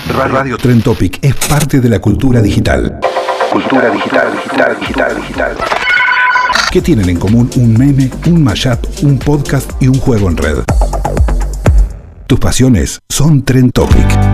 Radio Trend Topic es parte de la cultura digital. Cultura digital. ¿Qué tienen en común un meme, un mashup, un podcast y un juego en red? Tus pasiones son Trend Topic.